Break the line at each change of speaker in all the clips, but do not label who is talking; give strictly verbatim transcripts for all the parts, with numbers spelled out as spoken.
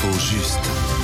L'info juste.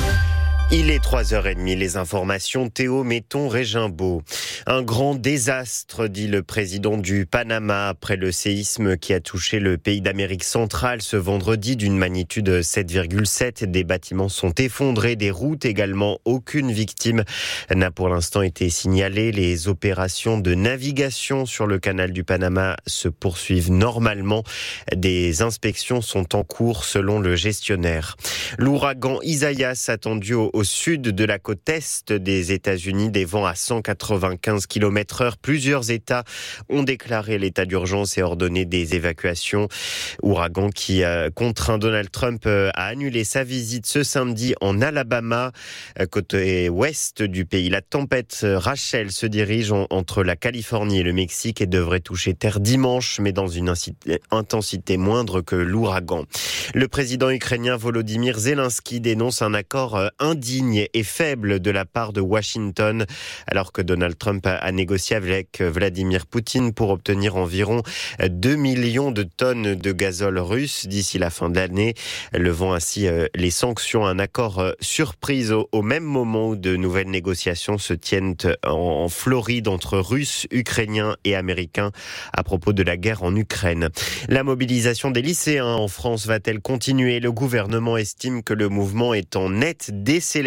Il est trois heures trente, les informations Théo Metton-Régimbaud. Un grand désastre, dit le président du Panama, après le séisme qui a touché le pays d'Amérique centrale ce vendredi d'une magnitude sept virgule sept. Des bâtiments sont effondrés, des routes également. Aucune victime n'a pour l'instant été signalée. Les opérations de navigation sur le canal du Panama se poursuivent normalement. Des inspections sont en cours selon le gestionnaire. L'ouragan Isaias attendu au Au sud de la côte est des États-Unis, des vents à cent quatre-vingt-quinze kilomètres heure. Plusieurs États ont déclaré l'état d'urgence et ordonné des évacuations. Ouragan qui a contraint Donald Trump à annuler sa visite ce samedi en Alabama, côté ouest du pays. La tempête Rachel se dirige entre la Californie et le Mexique et devrait toucher terre dimanche, mais dans une intensité moindre que l'ouragan. Le président ukrainien Volodymyr Zelensky dénonce un accord indigne et faible de la part de Washington, alors que Donald Trump a négocié avec Vladimir Poutine pour obtenir environ deux millions de tonnes de gazole russe d'ici la fin de l'année, levant ainsi les sanctions. Un accord surprise au même moment où de nouvelles négociations se tiennent en Floride entre Russes, Ukrainiens et Américains à propos de la guerre en Ukraine. La mobilisation des lycéens en France va-t-elle continuer ? Le gouvernement estime que le mouvement est en nette décélération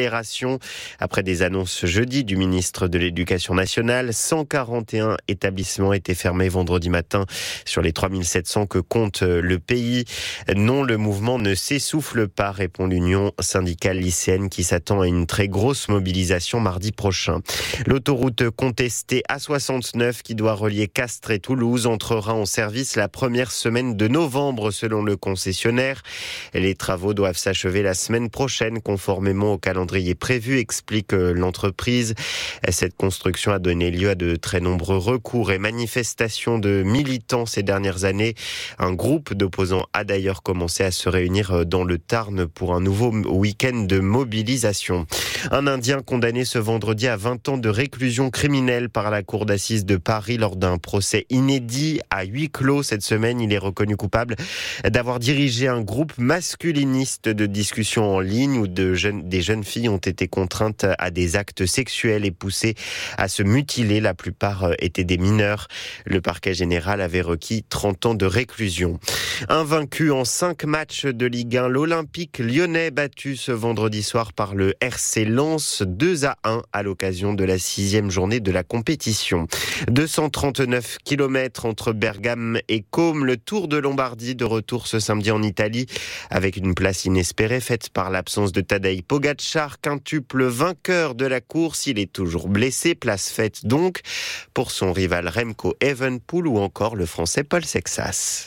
après des annonces jeudi du ministre de l'Éducation nationale. cent quarante et un établissements étaient fermés vendredi matin sur les trois mille sept cents que compte le pays. Non, le mouvement ne s'essouffle pas, répond l'Union syndicale lycéenne qui s'attend à une très grosse mobilisation mardi prochain. L'autoroute contestée A soixante-neuf qui doit relier Castres et Toulouse entrera en service la première semaine de novembre selon le concessionnaire. Les travaux doivent s'achever la semaine prochaine conformément au calendrier prévu, explique l'entreprise. Cette construction a donné lieu à de très nombreux recours et manifestations de militants ces dernières années. Un groupe d'opposants a d'ailleurs commencé à se réunir dans le Tarn pour un nouveau week-end de mobilisation. Un Indien condamné ce vendredi à vingt ans de réclusion criminelle par la cour d'assises de Paris lors d'un procès inédit à huis clos cette semaine. Il est reconnu coupable d'avoir dirigé un groupe masculiniste de discussion en ligne où de jeunes, des jeunes filles ont été contraintes à des actes sexuels et poussées à se mutiler. La plupart étaient des mineurs. Le parquet général avait requis trente ans de réclusion. Invaincu en cinq matchs de Ligue un, l'Olympique lyonnais battu ce vendredi soir par le R C Lens deux à un à l'occasion de la sixième journée de la compétition. deux cent trente-neuf kilomètres entre Bergame et Côme. Le Tour de Lombardie de retour ce samedi en Italie avec une place inespérée faite par l'absence de Tadej Pogačar, quintuple vainqueur de la course. Il est toujours blessé, place faite donc pour son rival Remco Evenepoel ou encore le français Paul Sexas.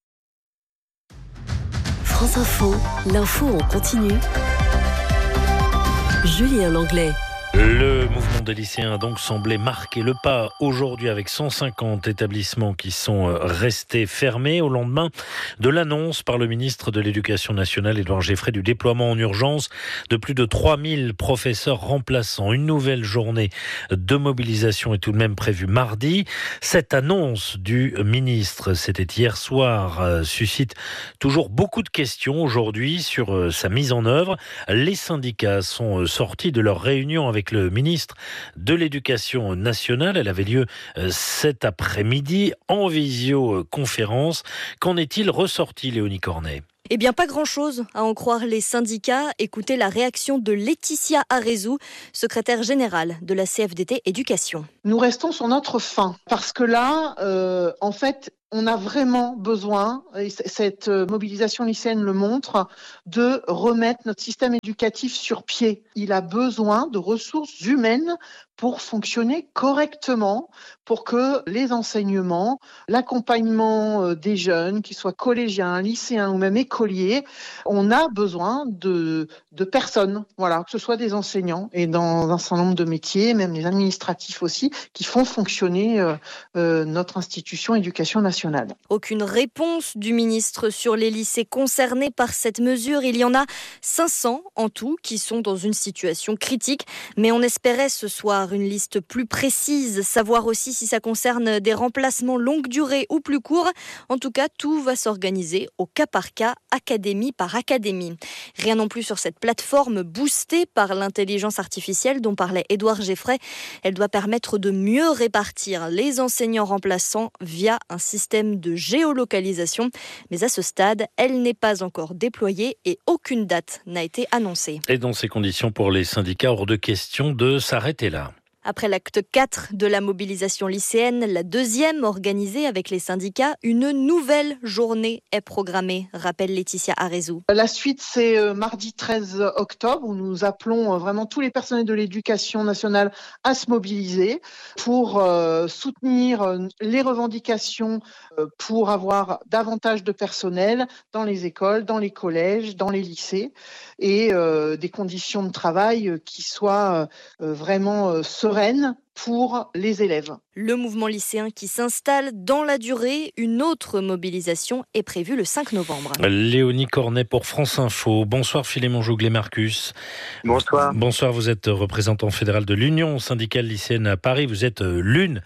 France Info, l'info en continu. Julien Langlais.
Le mouvement des lycéens a donc semblé marquer le pas aujourd'hui avec cent cinquante établissements qui sont restés fermés au lendemain de l'annonce par le ministre de l'Éducation nationale Édouard Geffray du déploiement en urgence de plus de trois mille professeurs remplaçants. Une nouvelle journée de mobilisation est tout de même prévue mardi. Cette annonce du ministre, c'était hier soir, suscite toujours beaucoup de questions aujourd'hui sur sa mise en œuvre. Les syndicats sont sortis de leur réunion avec le ministre de l'Éducation nationale. Elle avait lieu cet après-midi en visioconférence. Qu'en est-il ressorti, Léonie Cornet ?
Eh bien, pas grand-chose, à en croire les syndicats. Écoutez la réaction de Laetitia Arezou, secrétaire générale de la C F D T Éducation.
Nous restons sur notre faim, parce que là, euh, en fait, on a vraiment besoin, et cette mobilisation lycéenne le montre, de remettre notre système éducatif sur pied. Il a besoin de ressources humaines pour fonctionner correctement, pour que les enseignements, l'accompagnement des jeunes, qu'ils soient collégiens, lycéens ou même écoliers, on a besoin de, de personnes, voilà, que ce soit des enseignants et dans un certain nombre de métiers, même les administratifs aussi, qui font fonctionner euh, euh, notre institution éducation nationale. nationale.
Aucune réponse du ministre sur les lycées concernés par cette mesure. Il y en a cinq cents en tout qui sont dans une situation critique. Mais on espérait ce soir une liste plus précise, savoir aussi si ça concerne des remplacements longue durée ou plus courts. En tout cas, tout va s'organiser au cas par cas, académie par académie. Rien non plus sur cette plateforme boostée par l'intelligence artificielle dont parlait Édouard Geffray. Elle doit permettre de mieux répartir les enseignants remplaçants via un système de géolocalisation. Mais à ce stade, elle n'est pas encore déployée et aucune date n'a été annoncée.
Et dans ces conditions, pour les syndicats, hors de question de s'arrêter là.
Après l'acte quatre de la mobilisation lycéenne, la deuxième organisée avec les syndicats, une nouvelle journée est programmée, rappelle Laetitia Arezou.
La suite, c'est mardi treize octobre, où nous appelons vraiment tous les personnels de l'éducation nationale à se mobiliser pour euh, soutenir les revendications euh, pour avoir davantage de personnel dans les écoles, dans les collèges, dans les lycées et euh, des conditions de travail qui soient euh, vraiment euh, sereines pour les élèves.
Le mouvement lycéen qui s'installe dans la durée, une autre mobilisation est prévue le cinq novembre.
Léonie Cornet pour France Info. Bonsoir Philémon Jouglet-Marcus.
Bonsoir.
Bonsoir, vous êtes représentant fédéral de l'Union syndicale lycéenne à Paris. Vous êtes l'une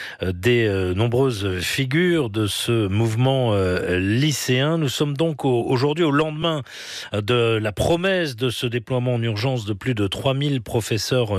des nombreuses figures de ce mouvement lycéen. Nous sommes donc aujourd'hui au lendemain de la promesse de ce déploiement en urgence de plus de trois mille professeurs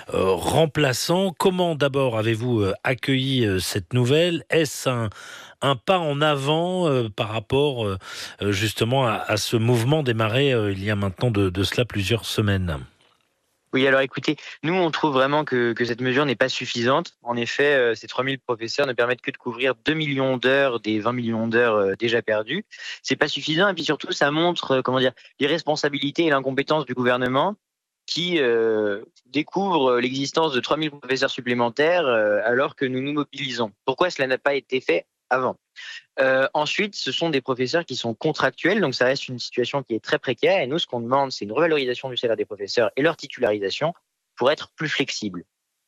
remplaçants. Comment d'abord avez-vous accueilli cette nouvelle ? Est-ce un, un pas en avant euh, par rapport euh, justement à, à ce mouvement démarré euh, il y a maintenant de, de cela plusieurs semaines ?
Oui, alors écoutez, nous on trouve vraiment que, que cette mesure n'est pas suffisante. En effet, euh, ces trois mille professeurs ne permettent que de couvrir deux millions d'heures des vingt millions d'heures euh, déjà perdues. C'est pas suffisant et puis surtout ça montre euh, comment dire l'irresponsabilité et l'incompétence du gouvernement qui euh, découvre l'existence de trois mille professeurs supplémentaires euh, alors que nous nous mobilisons. Pourquoi cela n'a pas été fait avant ? euh, Ensuite, ce sont des professeurs qui sont contractuels, donc ça reste une situation qui est très précaire. Et nous, ce qu'on demande, c'est une revalorisation du salaire des professeurs et leur titularisation pour être plus flexibles.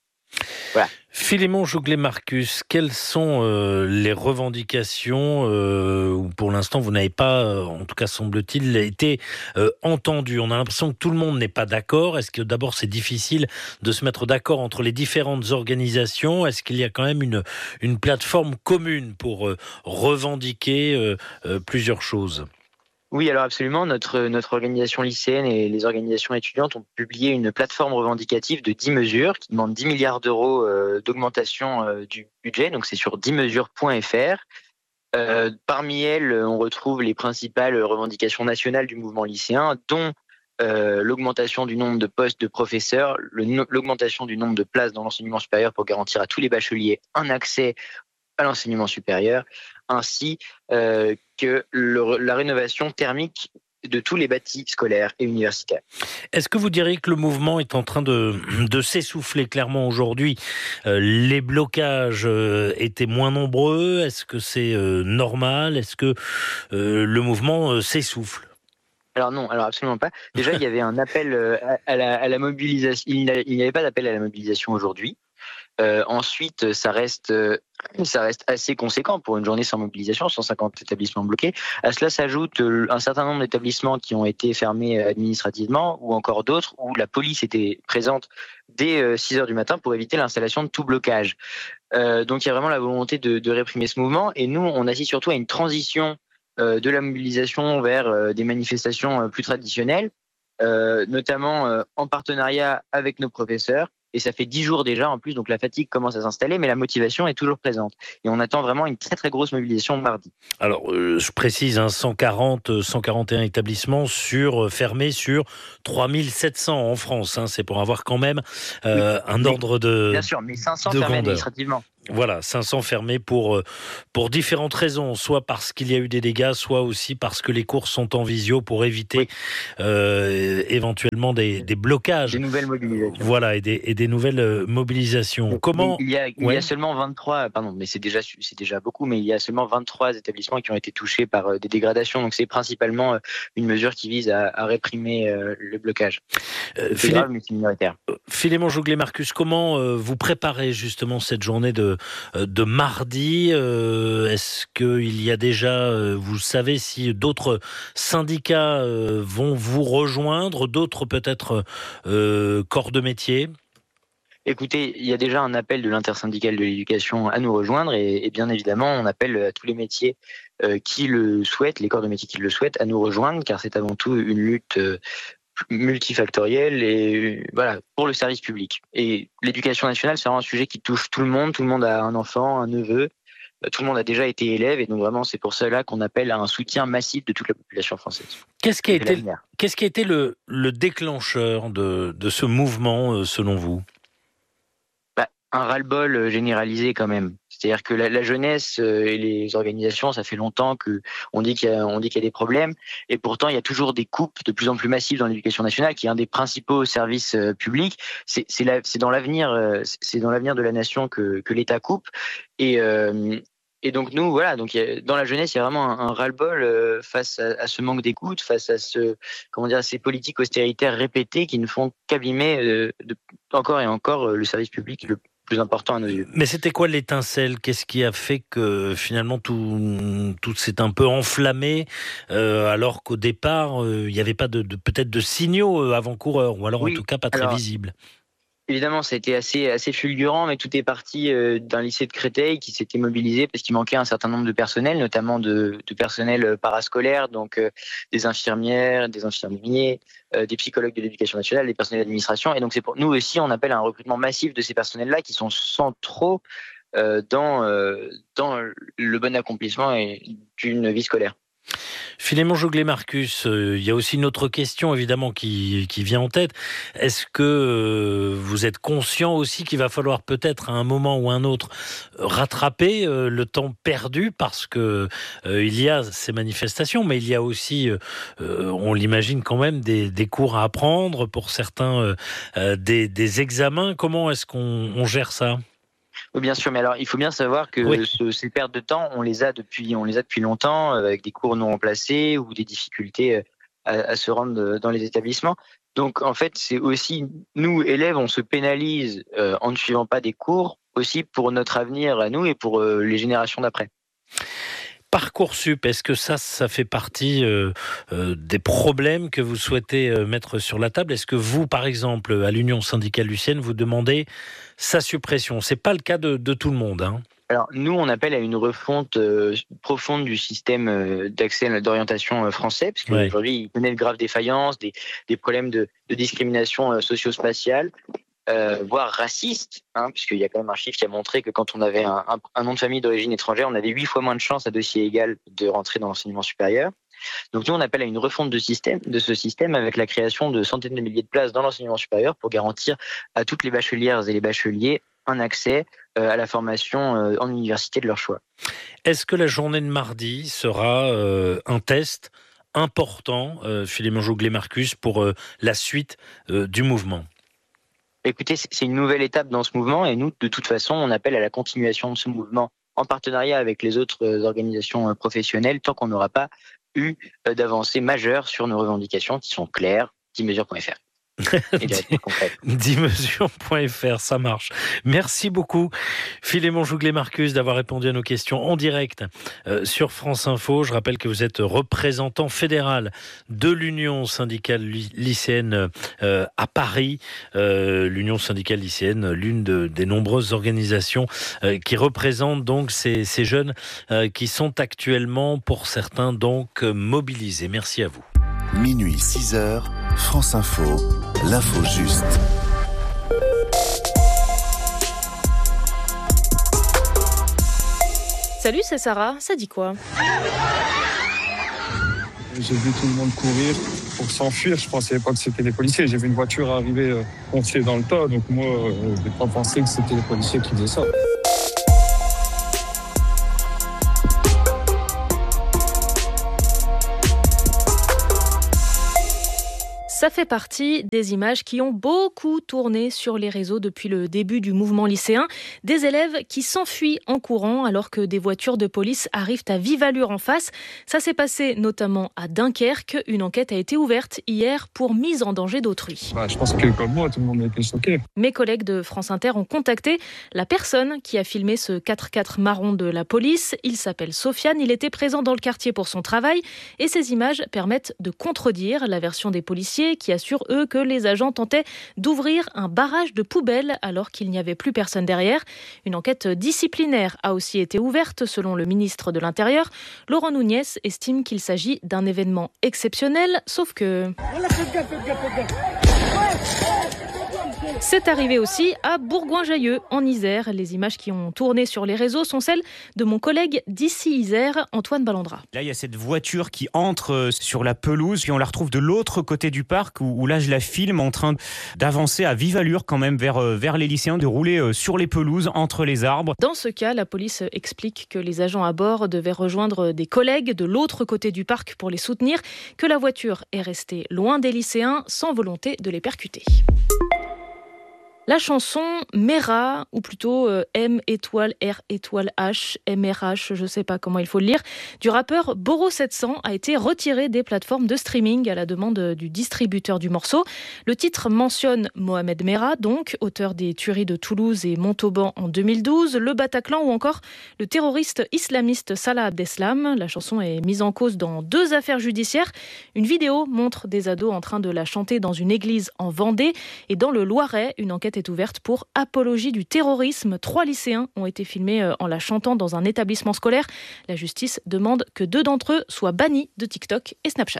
Voilà.
Philémon Jouglet-Marcus, quelles sont euh, les revendications euh, où pour l'instant vous n'avez pas, euh, en tout cas semble-t-il, été euh, entendu ? On a l'impression que tout le monde n'est pas d'accord. Est-ce que d'abord c'est difficile de se mettre d'accord entre les différentes organisations ? Est-ce qu'il y a quand même une, une plateforme commune pour euh, revendiquer euh, euh, plusieurs choses ?
Oui, alors absolument. Notre, notre organisation lycéenne et les organisations étudiantes ont publié une plateforme revendicative de dix mesures qui demande dix milliards d'euros euh, d'augmentation euh, du budget. Donc c'est sur dix mesures point f r. Euh, parmi elles, on retrouve les principales revendications nationales du mouvement lycéen, dont euh, l'augmentation du nombre de postes de professeurs, le, l'augmentation du nombre de places dans l'enseignement supérieur pour garantir à tous les bacheliers un accès à l'enseignement supérieur, ainsi euh, que le, la rénovation thermique de tous les bâtis scolaires et universitaires.
Est-ce que vous diriez que le mouvement est en train de, de s'essouffler clairement aujourd'hui ? euh, Les blocages euh, étaient moins nombreux. Est-ce que c'est euh, normal ? Est-ce que euh, le mouvement euh, s'essouffle ?
Alors non, alors absolument pas. Déjà, il y avait un appel à, à, la, à la mobilisation. Il n'y avait pas d'appel à la mobilisation aujourd'hui. Euh, ensuite, ça reste, ça reste assez conséquent pour une journée sans mobilisation, cent cinquante établissements bloqués. À cela s'ajoute un certain nombre d'établissements qui ont été fermés administrativement, ou encore d'autres où la police était présente dès six heures du matin pour éviter l'installation de tout blocage. Euh, donc il y a vraiment la volonté de, de réprimer ce mouvement, et nous, on assiste surtout à une transition euh, de la mobilisation vers euh, des manifestations euh, plus traditionnelles, euh, notamment euh, en partenariat avec nos professeurs. Et ça fait dix jours déjà en plus, donc la fatigue commence à s'installer, mais la motivation est toujours présente. Et on attend vraiment une très très grosse mobilisation mardi.
Alors, euh, je précise, hein, cent quarante, cent quarante et un établissements sur, euh, fermés sur trois mille sept cents en France. Hein, c'est pour avoir quand même euh, un
mais,
ordre de
Bien sûr, mais cinq cents
de
fermés
grandeur.
administrativement.
Voilà, cinq cents fermés pour, pour différentes raisons, soit parce qu'il y a eu des dégâts, soit aussi parce que les cours sont en visio pour éviter oui. euh, éventuellement des, des blocages.
Des nouvelles mobilisations.
Voilà, et des, et des nouvelles mobilisations.
Mais,
Comment
mais il, y a, il
ouais.
y a seulement vingt-trois, pardon, mais c'est déjà, c'est déjà beaucoup, mais il y a seulement vingt-trois établissements qui ont été touchés par des dégradations. Donc c'est principalement une mesure qui vise à, à réprimer le blocage. Euh, c'est Philé... grave, mais c'est minoritaire.
Philémon Jouglet-Marcus, comment euh, vous préparez justement cette journée de de, de mardi. Euh, est-ce qu'il y a déjà, vous savez si d'autres syndicats euh, vont vous rejoindre, d'autres peut-être euh, corps de métier ?
Écoutez, il y a déjà un appel de l'intersyndicale de l'éducation à nous rejoindre et, et bien évidemment, on appelle à tous les métiers euh, qui le souhaitent, les corps de métier qui le souhaitent, à nous rejoindre car c'est avant tout une lutte euh, multifactorielle et voilà pour le service public. Et l'éducation nationale, c'est vraiment un sujet qui touche tout le monde. Tout le monde a un enfant, un neveu. Tout le monde a déjà été élève et donc vraiment c'est pour cela qu'on appelle à un soutien massif de toute la population française.
Qu'est-ce qui a été, qu'est-ce qui a été le, le déclencheur de, de ce mouvement selon vous ?
Bah, un ras-le-bol généralisé quand même. C'est-à-dire que la, la jeunesse et les organisations, ça fait longtemps que on dit qu'il y a, on dit qu'il y a des problèmes, et pourtant il y a toujours des coupes de plus en plus massives dans l'éducation nationale, qui est un des principaux services publics. C'est, c'est, la, c'est dans l'avenir, c'est dans l'avenir de la nation que, que l'État coupe. Et, euh, et donc nous, voilà, donc il y a, dans la jeunesse, il y a vraiment un, un ras-le-bol face à, à ce manque d'écoute, face à ce, comment dire, ces politiques austéritaires répétées qui ne font qu'abîmer euh, de, encore et encore le service public le plus important à nos yeux.
Mais c'était quoi l'étincelle ? Qu'est-ce qui a fait que finalement tout, tout s'est un peu enflammé euh, alors qu'au départ euh, il n'y avait pas de, de peut-être de signaux avant-coureurs, ou alors oui, en tout cas pas très alors, visibles.
Évidemment, ça a été assez, assez fulgurant, mais tout est parti euh, d'un lycée de Créteil qui s'était mobilisé parce qu'il manquait un certain nombre de personnels, notamment de, de personnel parascolaire, donc euh, des infirmières, des infirmiers, euh, des psychologues de l'éducation nationale, des personnels d'administration. Et donc c'est pour nous aussi, on appelle à un recrutement massif de ces personnels-là qui sont centraux euh, dans, euh, dans le bon accomplissement d'une vie scolaire.
Philémon Jouglet-Marcus, euh, il y a aussi une autre question évidemment qui, qui vient en tête. Est-ce que euh, vous êtes conscient aussi qu'il va falloir peut-être à un moment ou un autre rattraper euh, le temps perdu, parce que euh, il y a ces manifestations, mais il y a aussi, euh, on l'imagine quand même, des, des cours à apprendre, pour certains euh, des, des examens. Comment est-ce qu'on on gère ça ?
Oui, bien sûr, mais alors il faut bien savoir que oui. ce, ces pertes de temps, on les a depuis, on les a depuis longtemps, avec des cours non remplacés ou des difficultés à, à se rendre dans les établissements. Donc en fait, c'est aussi nous élèves, on se pénalise euh, en ne suivant pas des cours, aussi pour notre avenir à nous et pour euh, les générations d'après.
Parcoursup, est-ce que ça, ça fait partie euh, euh, des problèmes que vous souhaitez euh, mettre sur la table ? Est-ce que vous, par exemple, à l'Union syndicale lycéenne, vous demandez sa suppression ? C'est pas le cas de, de tout le monde, hein.
Alors nous, on appelle à une refonte euh, profonde du système euh, d'accès d'orientation euh, français, parce qu'aujourd'hui, ouais. il connaît de graves défaillances, des, des problèmes de, de discrimination euh, socio-spatiale. Euh, voire raciste, hein, puisqu'il y a quand même un chiffre qui a montré que quand on avait un, un, un nom de famille d'origine étrangère, on avait huit fois moins de chances à dossier égal de rentrer dans l'enseignement supérieur. Donc nous, on appelle à une refonte de, système, de ce système avec la création de centaines de milliers de places dans l'enseignement supérieur pour garantir à toutes les bachelières et les bacheliers un accès euh, à la formation euh, en université de leur choix.
Est-ce que la journée de mardi sera euh, un test important, euh, Philémon Jouglet-Marcus, pour euh, la suite euh, du mouvement ?
Écoutez, c'est une nouvelle étape dans ce mouvement et nous, de toute façon, on appelle à la continuation de ce mouvement en partenariat avec les autres organisations professionnelles tant qu'on n'aura pas eu d'avancées majeures sur nos revendications qui sont claires, dix mesures point f r.
dix mesures point f r, ça marche. Merci beaucoup, Philémon Jouglet-Marcus, d'avoir répondu à nos questions en direct euh, sur France Info. Je rappelle que vous êtes représentant fédéral de l'Union syndicale lycéenne euh, à Paris. Euh, L'Union syndicale lycéenne, l'une de, des nombreuses organisations euh, qui représentent donc ces, ces jeunes euh, qui sont actuellement, pour certains, donc mobilisés. Merci à vous.
Minuit six heures, France Info, l'info juste.
Salut, c'est Sarah, ça dit quoi ?
J'ai vu tout le monde courir pour s'enfuir, je pensais pas que c'était les policiers. J'ai vu une voiture arriver euh, foncer dans le tas, donc moi, euh, j'ai pas pensé que c'était les policiers qui faisaient ça.
Ça fait partie des images qui ont beaucoup tourné sur les réseaux depuis le début du mouvement lycéen. Des élèves qui s'enfuient en courant alors que des voitures de police arrivent à vive allure en face. Ça s'est passé notamment à Dunkerque. Une enquête a été ouverte hier pour mise en danger d'autrui.
Bah, je pense que comme moi, tout le monde a été choqué.
Mes collègues de France Inter ont contacté la personne qui a filmé ce quatre-quatre marron de la police. Il s'appelle Sofiane. Il était présent dans le quartier pour son travail et ces images permettent de contredire la version des policiers qui assurent, eux, que les agents tentaient d'ouvrir un barrage de poubelles alors qu'il n'y avait plus personne derrière. Une enquête disciplinaire a aussi été ouverte, selon le ministre de l'Intérieur. Laurent Nunez estime qu'il s'agit d'un événement exceptionnel, sauf que... C'est arrivé aussi à Bourgoin-Jallieu, en Isère. Les images qui ont tourné sur les réseaux sont celles de mon collègue d'ici Isère, Antoine Ballandra.
Là, il y a cette voiture qui entre sur la pelouse, puis on la retrouve de l'autre côté du parc, où, où là, je la filme en train d'avancer à vive allure quand même vers, vers les lycéens, de rouler sur les pelouses, entre les arbres.
Dans ce cas, la police explique que les agents à bord devaient rejoindre des collègues de l'autre côté du parc pour les soutenir, que la voiture est restée loin des lycéens, sans volonté de les percuter. La chanson Mera, ou plutôt euh, M étoile R étoile H, M R H, je ne sais pas comment il faut le lire, du rappeur Boro sept cents a été retiré des plateformes de streaming à la demande du distributeur du morceau. Le titre mentionne Mohamed Merah, donc auteur des tueries de Toulouse et Montauban en deux mille douze, le Bataclan ou encore le terroriste islamiste Salah Abdeslam. La chanson est mise en cause dans deux affaires judiciaires. Une vidéo montre des ados en train de la chanter dans une église en Vendée et dans le Loiret, une enquête est ouverte pour apologie du terrorisme. Trois lycéens ont été filmés en la chantant dans un établissement scolaire. La justice demande que deux d'entre eux soient bannis de TikTok et Snapchat.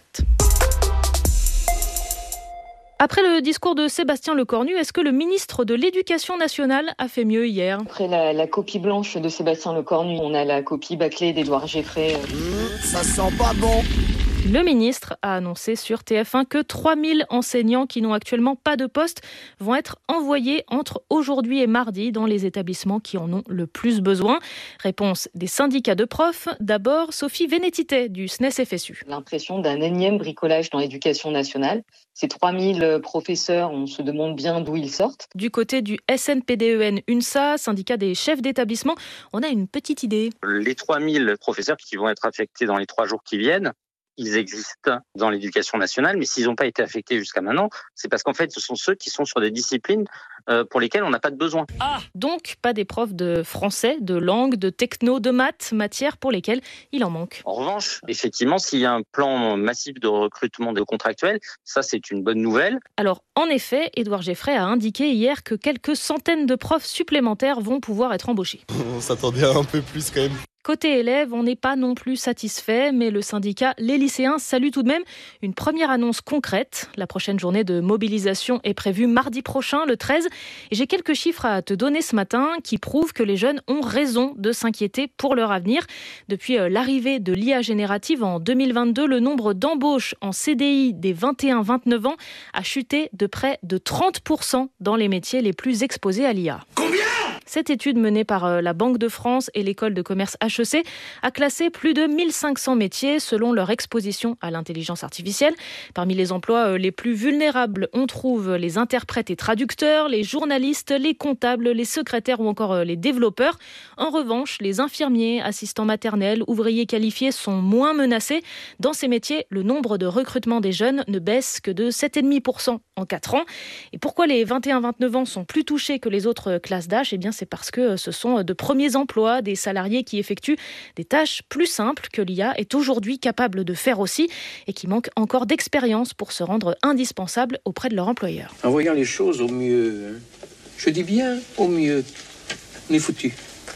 Après le discours de Sébastien Lecornu, est-ce que le ministre de l'Éducation nationale a fait mieux hier ?
Après la, la copie blanche de Sébastien Lecornu, on a la copie bâclée d'Édouard Geffray.
Mmh, ça sent pas bon.
Le ministre a annoncé sur T F un que trois mille enseignants qui n'ont actuellement pas de poste vont être envoyés entre aujourd'hui et mardi dans les établissements qui en ont le plus besoin. Réponse des syndicats de profs. D'abord, Sophie Vénétité du S N E S F S U.
L'impression d'un énième bricolage dans l'éducation nationale. Ces trois mille professeurs, on se demande bien d'où ils sortent.
Du côté du S N P D E N UNSA, syndicat des chefs d'établissement, on a une petite idée.
Les trois mille professeurs qui vont être affectés dans les trois jours qui viennent, ils existent dans l'éducation nationale, mais s'ils n'ont pas été affectés jusqu'à maintenant, c'est parce qu'en fait, ce sont ceux qui sont sur des disciplines euh, pour lesquelles on n'a pas de besoin.
Ah, donc pas des profs de français, de langue, de techno, de maths, matières pour lesquelles il en manque.
En revanche, effectivement, s'il y a un plan massif de recrutement de contractuels, ça c'est une bonne nouvelle.
Alors, en effet, Édouard Geffray a indiqué hier que quelques centaines de profs supplémentaires vont pouvoir être embauchés.
On s'attendait à un peu plus quand même.
Côté élèves, on n'est pas non plus satisfait, mais le syndicat Les Lycéens salue tout de même une première annonce concrète. La prochaine journée de mobilisation est prévue mardi prochain, le treize. Et j'ai quelques chiffres à te donner ce matin qui prouvent que les jeunes ont raison de s'inquiéter pour leur avenir. Depuis l'arrivée de l'I A générative en deux mille vingt-deux, le nombre d'embauches en C D I des vingt et un à vingt-neuf ans a chuté de près de trente pour cent dans les métiers les plus exposés à l'I A.
Combien ?
Cette étude menée par la Banque de France et l'école de commerce H E C a classé plus de mille cinq cents métiers selon leur exposition à l'intelligence artificielle. Parmi les emplois les plus vulnérables, on trouve les interprètes et traducteurs, les journalistes, les comptables, les secrétaires ou encore les développeurs. En revanche, les infirmiers, assistants maternels, ouvriers qualifiés sont moins menacés. Dans ces métiers, le nombre de recrutements des jeunes ne baisse que de sept virgule cinq pour cent en quatre ans. Et pourquoi les vingt et un à vingt-neuf ans sont plus touchés que les autres classes d'âge ? Eh bien, c'est parce que ce sont de premiers emplois, des salariés qui effectuent des tâches plus simples que l'I A est aujourd'hui capable de faire aussi et qui manquent encore d'expérience pour se rendre indispensables auprès de leur employeur.
En voyant les choses au mieux, je dis bien au mieux, on est foutu.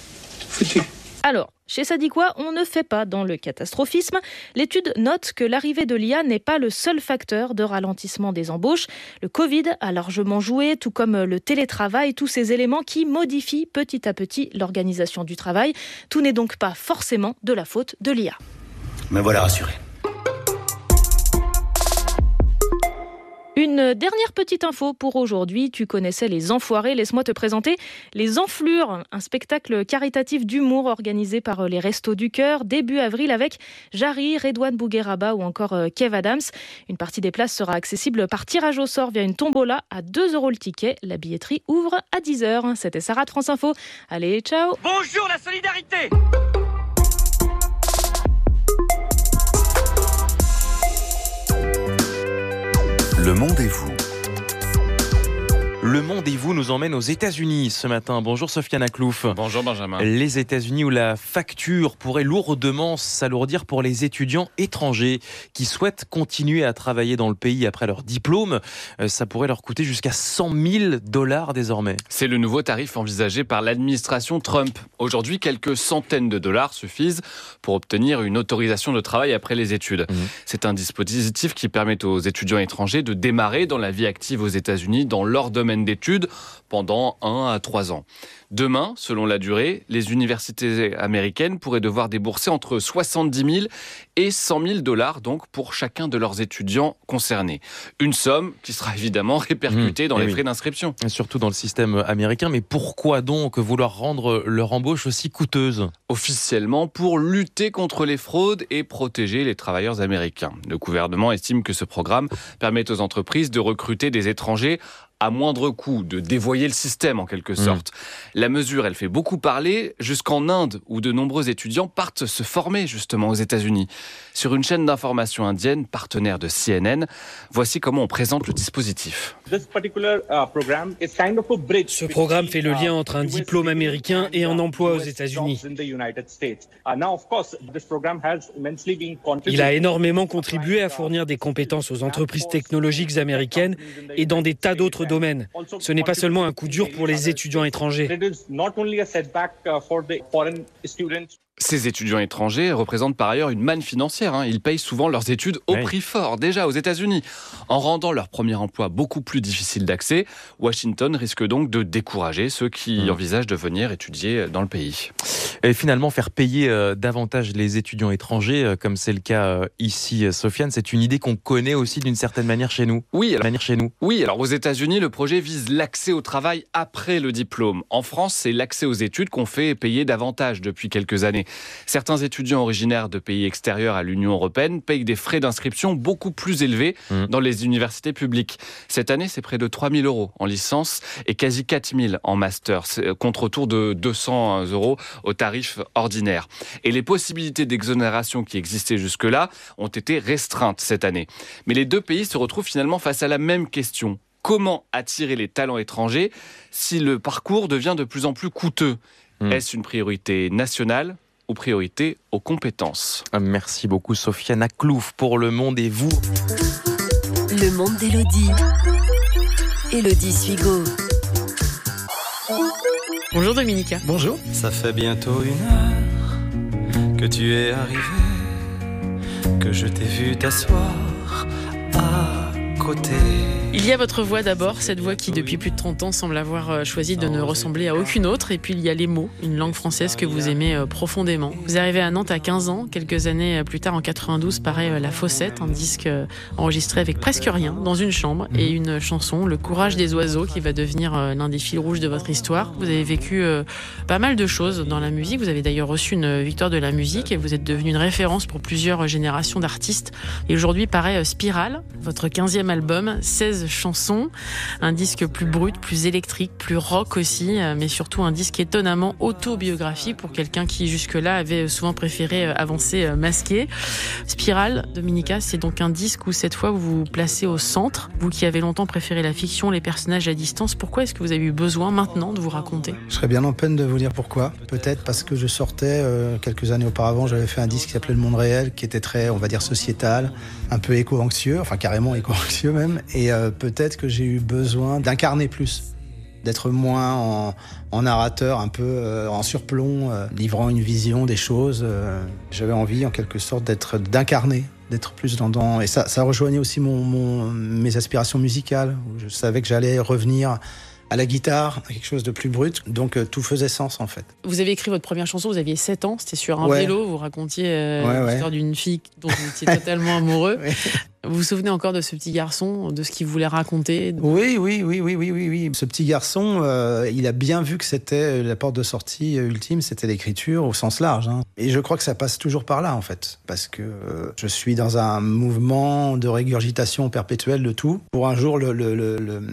Foutu.
Alors, chez Sadiquois, on ne fait pas dans le catastrophisme. L'étude note que l'arrivée de l'I A n'est pas le seul facteur de ralentissement des embauches. Le Covid a largement joué, tout comme le télétravail, tous ces éléments qui modifient petit à petit l'organisation du travail. Tout n'est donc pas forcément de la faute de l'I A.
Me voilà rassuré.
Une dernière petite info pour aujourd'hui. Tu connaissais les Enfoirés. Laisse-moi te présenter les Enflures, un spectacle caritatif d'humour organisé par les Restos du Cœur début avril avec Jarry, Redouane Bougueraba ou encore Kev Adams. Une partie des places sera accessible par tirage au sort via une tombola à deux euros le ticket. La billetterie ouvre à dix heures. C'était Sarah de France Info. Allez, ciao.
Bonjour la solidarité.
Le Monde et vous.
Le Monde et vous nous emmène aux États-Unis ce matin. Bonjour Sofiane Aklouf.
Bonjour Benjamin.
Les États-Unis où la facture pourrait lourdement s'alourdir pour les étudiants étrangers qui souhaitent continuer à travailler dans le pays après leur diplôme. Ça pourrait leur coûter jusqu'à cent mille dollars désormais.
C'est le nouveau tarif envisagé par l'administration Trump. Aujourd'hui, quelques centaines de dollars suffisent pour obtenir une autorisation de travail après les études. Mmh. C'est un dispositif qui permet aux étudiants étrangers de démarrer dans la vie active aux États-Unis dans leur domaine d'études pendant un à trois ans. Demain, selon la durée, les universités américaines pourraient devoir débourser entre soixante-dix mille et cent mille dollars donc pour chacun de leurs étudiants concernés. Une somme qui sera évidemment répercutée mmh, dans les oui. frais d'inscription.
Et surtout dans le système américain. Mais pourquoi donc vouloir rendre leur embauche aussi coûteuse ?
Officiellement, pour lutter contre les fraudes et protéger les travailleurs américains. Le gouvernement estime que ce programme permet aux entreprises de recruter des étrangers à moindre coût, de dévoyer le système en quelque sorte. Mmh. La mesure, elle fait beaucoup parler, jusqu'en Inde, où de nombreux étudiants partent se former justement aux États-Unis. Sur une chaîne d'information indienne, partenaire de C N N, voici comment on présente le dispositif.
Ce programme fait le lien entre un diplôme américain et un emploi aux États-Unis. Il a énormément contribué à fournir des compétences aux entreprises technologiques américaines et dans des tas d'autres domaines. Ce n'est pas seulement un coup dur pour les étudiants étrangers.
Ces étudiants étrangers représentent par ailleurs une manne financière. Hein. Ils payent souvent leurs études au oui. prix fort, déjà aux États-Unis. En rendant leur premier emploi beaucoup plus difficile d'accès, Washington risque donc de décourager ceux qui mmh. envisagent de venir étudier dans le pays.
Et finalement, faire payer euh, davantage les étudiants étrangers, euh, comme c'est le cas euh, ici, Sofiane, c'est une idée qu'on connaît aussi d'une certaine manière chez nous.
Oui, alors,
manière chez nous.
Oui, alors aux États-Unis, le projet vise l'accès au travail après le diplôme. En France, c'est l'accès aux études qu'on fait payer davantage depuis quelques années. Certains étudiants originaires de pays extérieurs à l'Union européenne payent des frais d'inscription beaucoup plus élevés mmh. dans les universités publiques. Cette année, c'est près de trois mille euros en licence et quasi quatre mille en master, contre autour de deux cents euros au tarif ordinaire. Et les possibilités d'exonération qui existaient jusque-là ont été restreintes cette année. Mais les deux pays se retrouvent finalement face à la même question. Comment attirer les talents étrangers si le parcours devient de plus en plus coûteux ? mmh. Est-ce une priorité nationale ? Aux priorités aux compétences.
Merci beaucoup Sofiane Aklouf pour Le Monde et vous.
Le Monde d'Élodie. Élodie Suigo.
Bonjour Dominica.
Bonjour. Ça fait bientôt une heure que tu es arrivé, que je t'ai vu t'asseoir à côté.
Il y a votre voix d'abord, cette voix qui depuis plus de trente ans semble avoir choisi de ne ressembler à aucune autre. Et puis il y a les mots, une langue française que vous aimez profondément. Vous arrivez à Nantes à quinze ans, quelques années plus tard en quatre-vingt-douze paraît La Fossette, un disque enregistré avec presque rien, dans une chambre, et une chanson, Le Courage des oiseaux, qui va devenir l'un des fils rouges de votre histoire. Vous avez vécu pas mal de choses dans la musique, vous avez d'ailleurs reçu une victoire de la musique et vous êtes devenu une référence pour plusieurs générations d'artistes. Et aujourd'hui paraît Spirale, votre quinzième album, seize chansons, un disque plus brut, plus électrique, plus rock aussi, mais surtout un disque étonnamment autobiographique pour quelqu'un qui jusque-là avait souvent préféré avancer masqué. Spirale, Dominica, c'est donc un disque où cette fois vous vous placez au centre, vous qui avez longtemps préféré la fiction, les personnages à distance. Pourquoi est-ce que vous avez eu besoin maintenant de vous raconter ?
Je serais bien en peine de vous dire pourquoi. Peut-être parce que je sortais, euh, quelques années auparavant, j'avais fait un disque qui s'appelait Le Monde Réel, qui était très, on va dire, sociétal, un peu éco-anxieux, enfin carrément éco-anxieux même, et euh, peut-être que j'ai eu besoin d'incarner plus, d'être moins en, en narrateur, un peu euh, en surplomb, euh, livrant une vision des choses. Euh, j'avais envie en quelque sorte d'être, d'incarner, d'être plus dans... dans et ça, ça rejoignait aussi mon, mon, mes aspirations musicales, où je savais que j'allais revenir à la guitare, quelque chose de plus brut, donc euh, tout faisait sens en fait.
Vous avez écrit votre première chanson, vous aviez sept ans, c'était sur un
ouais.
vélo, vous racontiez euh,
ouais,
l'histoire
ouais.
d'une fille dont vous étiez totalement amoureux. Ouais.
Vous vous souvenez encore de ce petit garçon, de ce qu'il voulait raconter ?
Oui, oui, oui, oui, oui, oui, oui. Ce petit garçon, euh, il a bien vu que c'était la porte de sortie ultime, c'était l'écriture au sens large. Hein. Et je crois que ça passe toujours par là, en fait, parce que euh, je suis dans un mouvement de régurgitation perpétuelle de tout. Pour un jour, le, le, le, le